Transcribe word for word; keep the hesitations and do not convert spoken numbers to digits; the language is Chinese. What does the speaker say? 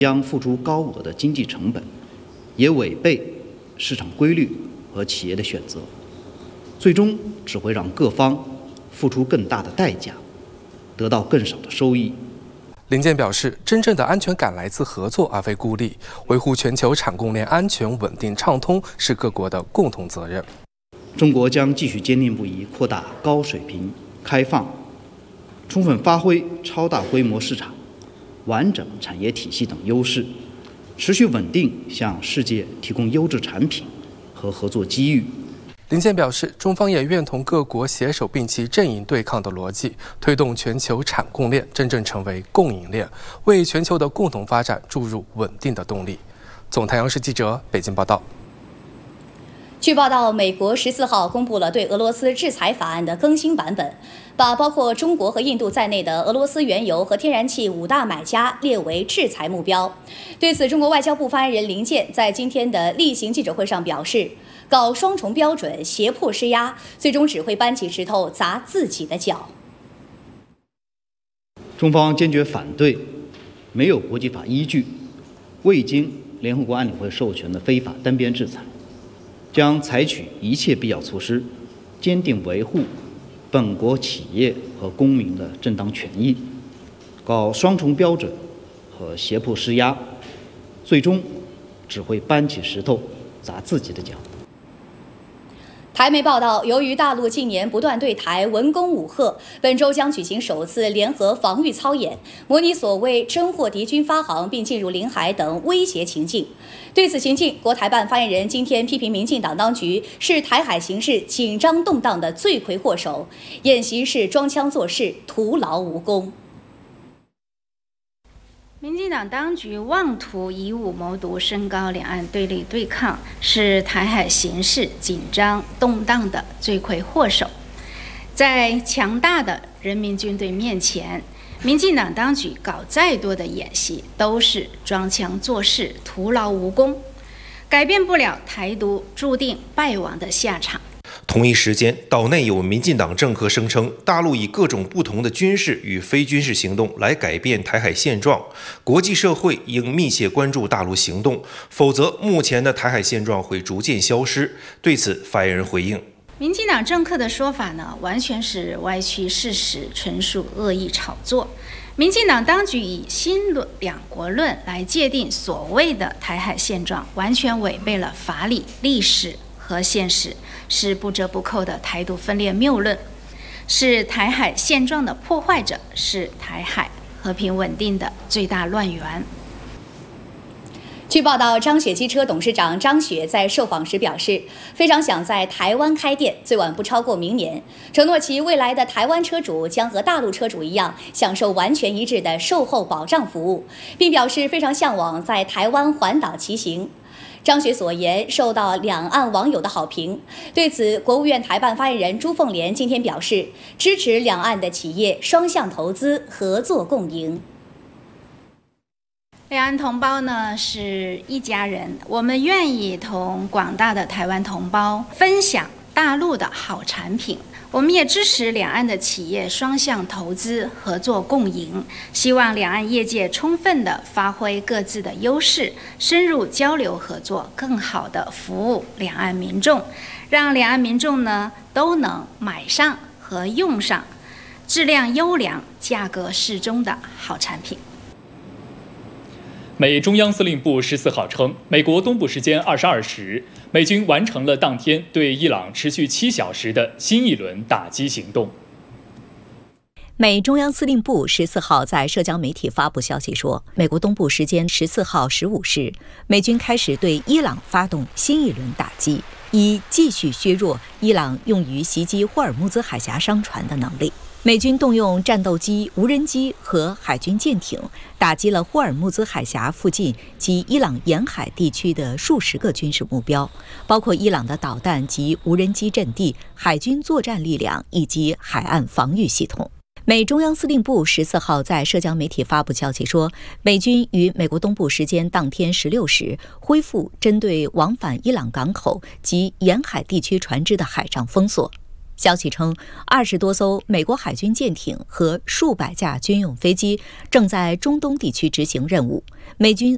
将付出高额的经济成本，也违背市场规律和企业的选择，最终只会让各方付出更大的代价，得到更少的收益。 林健表示，真正的安全感来自合作，而非孤立。维护全球产供链安全、稳定、畅通是各国的共同责任。 中国将继续坚定不移扩大高水平开放，充分发挥超大规模市场、完整产业体系等优势，持续稳定向世界提供优质产品和合作机遇。 林健表示，中方也愿同各国携手摒弃阵营对抗的逻辑，推动全球产供链真正成为供应链，为全球的共同发展注入稳定的动力。总太阳市记者北京报道。 据报道，美国十四号公布了对俄罗斯制裁法案的更新版本，把包括中国和印度在内的俄罗斯原油和天然气五大买家列为制裁目标。对此，中国外交部发言人林健在今天的例行记者会上表示，搞双重标准、胁迫施压，最终只会搬起石头砸自己的脚。 中方坚决反对没有国际法依据、未经联合国安理会授权的非法单边制裁，将采取一切必要措施，坚定维护本国企业和公民的正当权益。搞双重标准和胁迫施压，最终只会搬起石头砸自己的脚。 台媒报道，由于大陆近年不断对台文攻武吓，本周将举行首次联合防御操演，模拟所谓侦获敌军发航并进入领海等威胁情境。对此情境，国台办发言人今天批评民进党当局是台海形势紧张动荡的罪魁祸首，演习是装腔作势，徒劳无功。 民进党当局妄图以武谋独，升高两岸对立对抗，是台海形势紧张动荡的罪魁祸首。在强大的人民军队面前，民进党当局搞再多的演习，都是装腔作势，徒劳无功，改变不了台独注定败亡的下场。 同一时间，岛内有民进党政客声称，大陆以各种不同的军事与非军事行动来改变台海现状，国际社会应密切关注大陆行动，否则目前的台海现状会逐渐消失。对此，发言人回应： 民进党政客的说法呢，完全是歪曲事实，纯属恶意炒作。民进党当局以新论两国论来界定所谓的台海现状，完全违背了法理、历史和现实，是不折不扣的台独分裂谬论，是台海现状的破坏者，是台海和平稳定的最大乱源。 据报道，张雪机车董事长张雪在受访时表示，非常想在台湾开店，最晚不超过明年，承诺其未来的台湾车主将和大陆车主一样，享受完全一致的售后保障服务，并表示非常向往在台湾环岛骑行。张雪所言受到两岸网友的好评。对此，国务院台办发言人朱凤莲今天表示，支持两岸的企业双向投资、合作共赢。 两岸同胞呢是一家人，我们愿意同广大的台湾同胞分享大陆的好产品。我们也支持两岸的企业双向投资、合作共赢，希望两岸业界充分地发挥各自的优势，深入交流合作，更好地服务两岸民众，让两岸民众呢都能买上和用上质量优良、价格适中的好产品。 美中央司令部十四号称，美国东部时间二十二时，美军完成了当天对伊朗持续七小时的新一轮打击行动。 美中央司令部十四号在社交媒体发布消息说，美国东部时间十四号十五时，美军开始对伊朗发动新一轮打击，以继续削弱伊朗用于袭击霍尔木兹海峡商船的能力。美军动用战斗机、无人机和海军舰艇，打击了霍尔木兹海峡附近及伊朗沿海地区的数十个军事目标，包括伊朗的导弹及无人机阵地、海军作战力量以及海岸防御系统。美中央司令部十四号在社交媒体发布消息说，美军于美国东部时间当天十六时恢复针对往返伊朗港口及沿海地区船只的海上封锁。消息称，二十多艘美国海军舰艇和数百架军用飞机正在中东地区执行任务。美军